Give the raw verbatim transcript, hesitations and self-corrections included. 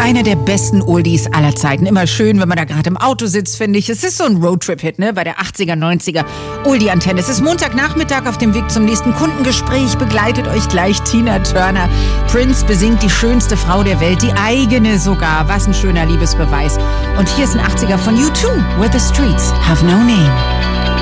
Einer der besten Oldies aller Zeiten. Immer schön, wenn man da gerade im Auto sitzt, finde ich. Es ist so ein Roadtrip-Hit, ne? Bei der achtziger, neunziger Oldie-Antenne. Es ist Montagnachmittag auf dem Weg zum nächsten Kundengespräch. Begleitet euch gleich Tina Turner. Prince besingt die schönste Frau der Welt, die eigene sogar. Was ein schöner Liebesbeweis. Und hier ist ein achtziger von U zwei, Where the Streets Have No Name.